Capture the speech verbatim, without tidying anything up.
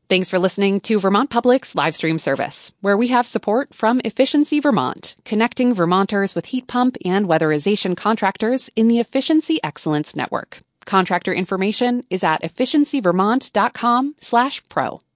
Thanks for listening to Vermont Public's live stream service, where we have support from Efficiency Vermont, connecting Vermonters with heat pump and weatherization contractors in the Efficiency Excellence Network. Contractor information is at efficiency vermont dot com slash pro.